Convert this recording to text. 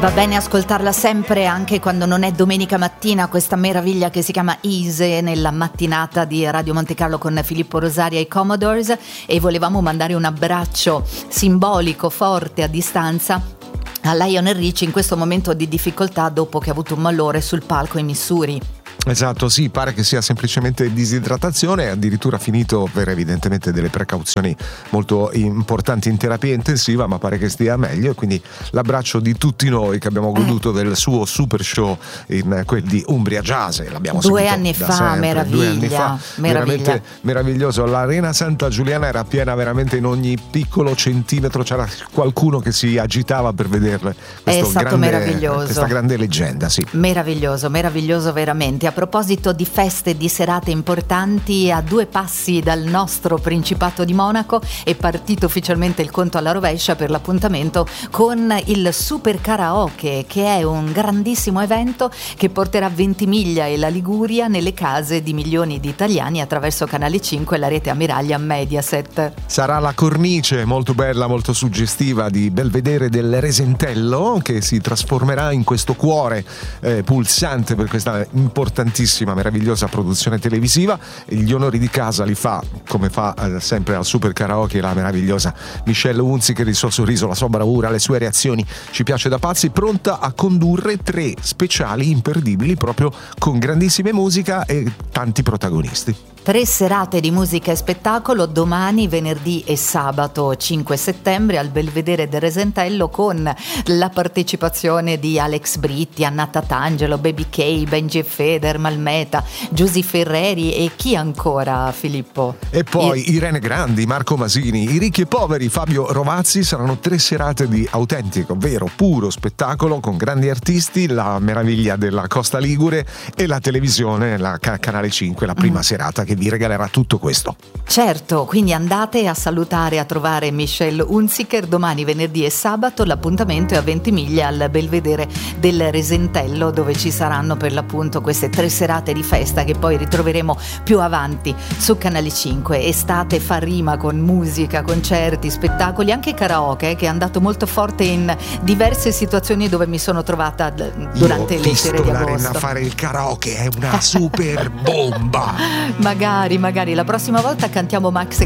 Va bene ascoltarla sempre, anche quando non è domenica mattina, questa meraviglia che si chiama Easy nella mattinata di Radio Monte Carlo con Filippo Rosaria e i Commodores, e volevamo mandare un abbraccio simbolico, forte, a distanza a Lionel Richie in questo momento di difficoltà dopo che ha avuto un malore sul palco in Missouri. Esatto, sì, pare che sia semplicemente disidratazione, addirittura finito per evidentemente delle precauzioni molto importanti in terapia intensiva, ma pare che stia meglio, e quindi l'abbraccio di tutti noi che abbiamo goduto del suo super show in quel di Umbria Jazz, l'abbiamo 2 seguito anni da fa, sempre, meraviglia, 2 anni fa, veramente meraviglioso. L'Arena Santa Giuliana era piena veramente in ogni piccolo centimetro, c'era qualcuno che si agitava per vederle. È stato meraviglioso, questa grande leggenda, sì. Meraviglioso veramente. A proposito di feste e di serate importanti, a 2 passi dal nostro Principato di Monaco è partito ufficialmente il conto alla rovescia per l'appuntamento con il Super Karaoke, che è un grandissimo evento che porterà Ventimiglia e la Liguria nelle case di milioni di italiani attraverso Canale 5 e la rete ammiraglia Mediaset. Sarà la cornice molto bella, molto suggestiva di Belvedere del Resentello, che si trasformerà in questo cuore pulsante per questa importantissima, meravigliosa produzione televisiva, e gli onori di casa li fa, come fa sempre al Super Karaoke, la meravigliosa Michelle Hunziker. Il suo sorriso, la sua bravura, le sue reazioni ci piace da pazzi, pronta a condurre 3 speciali imperdibili proprio con grandissime musica e tanti protagonisti. 3 serate di musica e spettacolo domani, venerdì e sabato 5 settembre al Belvedere del Resentello, con la partecipazione di Alex Britti, Anna Tatangelo, Baby K, Benji Feder, Malmeta, Giusy Ferreri e chi ancora, Filippo? E poi Irene Grandi, Marco Masini, I Ricchi e Poveri, Fabio Rovazzi. Saranno 3 serate di autentico, vero, puro spettacolo con grandi artisti, la meraviglia della Costa Ligure e la televisione, la Canale 5, la prima serata che vi regalerà tutto questo. Certo, quindi andate a salutare, a trovare Michelle Hunziker domani, venerdì e sabato. L'appuntamento è a Ventimiglia al Belvedere del Resentello, dove ci saranno per l'appunto queste 3 serate di festa che poi ritroveremo più avanti su Canale 5. Estate fa rima con musica, concerti, spettacoli, anche karaoke, che è andato molto forte in diverse situazioni dove mi sono trovata durante le sere di agosto. L'Arena a fare il karaoke è una super bomba. Magari la prossima volta cantiamo Max